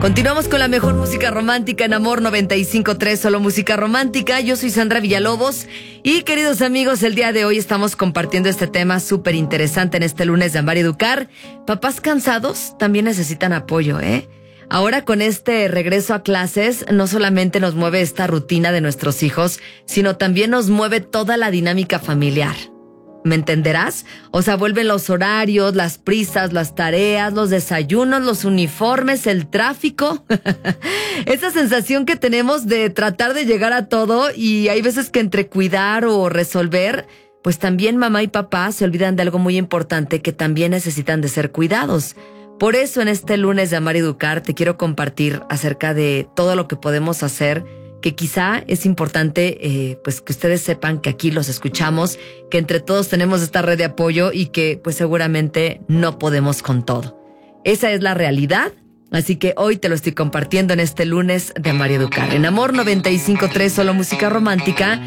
Continuamos con la mejor música romántica en Amor 95.3, solo música romántica. Yo soy Sandra Villalobos y, queridos amigos, el día de hoy estamos compartiendo este tema súper interesante en este lunes de Amar y Educar. Papás cansados también necesitan apoyo, ¿eh? Ahora con este regreso a clases, no solamente nos mueve esta rutina de nuestros hijos, sino también nos mueve toda la dinámica familiar. ¿Me entenderás? O sea, vuelven los horarios, las prisas, las tareas, los desayunos, los uniformes, el tráfico. Esa sensación que tenemos de tratar de llegar a todo, y hay veces que entre cuidar o resolver, pues también mamá y papá se olvidan de algo muy importante, que también necesitan de ser cuidados. Por eso en este lunes de Amar y Educar te quiero compartir acerca de todo lo que podemos hacer, que quizá es importante pues que ustedes sepan que aquí los escuchamos, que entre todos tenemos esta red de apoyo y que pues seguramente no podemos con todo. Esa es la realidad, así que hoy te lo estoy compartiendo en este lunes de Amar y Educar. En Amor 95.3, solo música romántica.